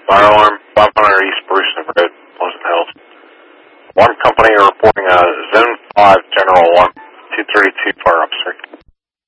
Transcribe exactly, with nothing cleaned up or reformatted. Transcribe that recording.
Fire alarm, five hundred East Brewston Road, Pleasant Hills. Alarm company reporting a Zone five General Alarm, two thirty-two Fire Officer.